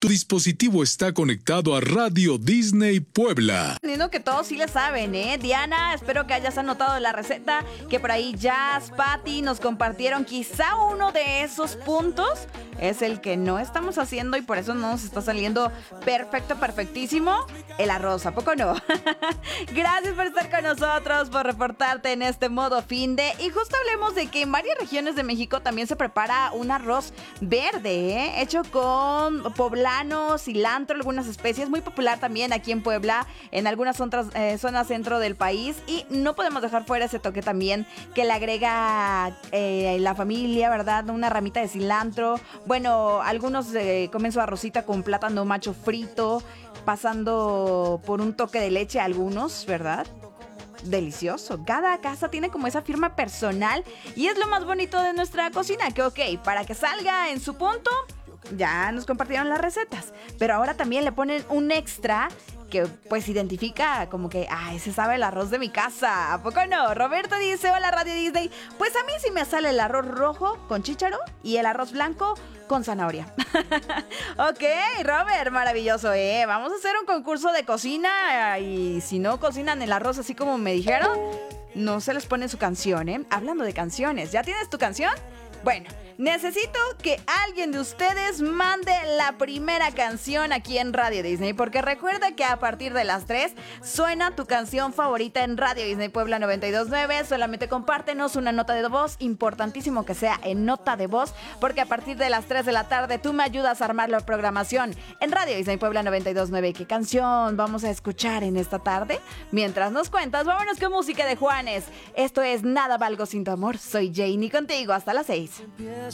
Tu dispositivo está conectado a Radio Disney Puebla. Entiendo que todos sí le saben, ¿eh? Diana, espero que hayas anotado la receta, que por ahí Jazz, Patty nos compartieron. Quizá uno de esos puntos es el que no estamos haciendo y por eso no nos está saliendo perfecto, perfectísimo. El arroz, ¿a poco no? Gracias por estar con nosotros, por reportarte en este modo finde. Y justo hablemos de que en varias regiones de México también se prepara un arroz verde, ¿eh? Hecho con poblano, cilantro, algunas especies. Muy popular también aquí en Puebla, en algunas otras zonas centro del país. Y no podemos dejar fuera ese toque también que le agrega la familia, ¿verdad? Una ramita de cilantro. Bueno, algunos comen su arrocita con plátano macho frito, pasando por un toque de leche algunos, ¿verdad? Delicioso. Cada casa tiene como esa firma personal y es lo más bonito de nuestra cocina, que ok, para que salga en su punto, ya nos compartieron las recetas, pero ahora también le ponen un extra que pues identifica como que, ese sabe el arroz de mi casa, ¿a poco no? Roberto dice, hola Radio Disney, pues a mí sí me sale el arroz rojo con chícharo y el arroz blanco con zanahoria. Ok, Robert, maravilloso, vamos a hacer un concurso de cocina y si no cocinan el arroz así como me dijeron, no se les pone su canción, Hablando de canciones, ¿ya tienes tu canción? Bueno, necesito que alguien de ustedes mande la primera canción aquí en Radio Disney, porque recuerda que a partir de las 3 suena tu canción favorita en Radio Disney Puebla 92.9. Solamente compártenos una nota de voz, importantísimo que sea en nota de voz, porque a partir de las 3 de la tarde tú me ayudas a armar la programación en Radio Disney Puebla 92.9. ¿Qué canción vamos a escuchar en esta tarde? Mientras nos cuentas, vámonos con música de Juanes. Esto es Nada Valgo Sin Tu Amor. Soy Janie contigo hasta las 6.